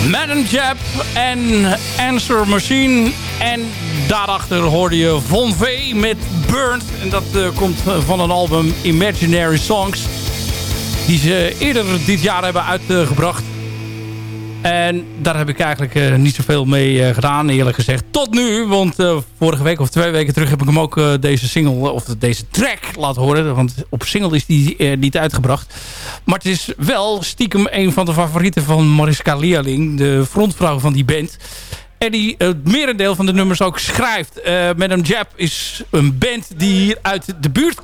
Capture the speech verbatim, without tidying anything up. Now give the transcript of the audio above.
Madam Jab en Answer Machine. En daarachter hoorde je Von V met Burnt. En dat uh, komt van een album Imaginary Songs. Die ze eerder dit jaar hebben uitgebracht. En daar heb ik eigenlijk uh, niet zoveel mee uh, gedaan, eerlijk gezegd. Tot nu, want uh, vorige week of twee weken terug heb ik hem ook uh, deze single, of deze track laten horen. Want op single is die uh, niet uitgebracht. Maar het is wel stiekem een van de favorieten van Mariska Leerling, de frontvrouw van die band. En die het merendeel van de nummers ook schrijft. Uh, Madam Jab is een band die hier uit de buurt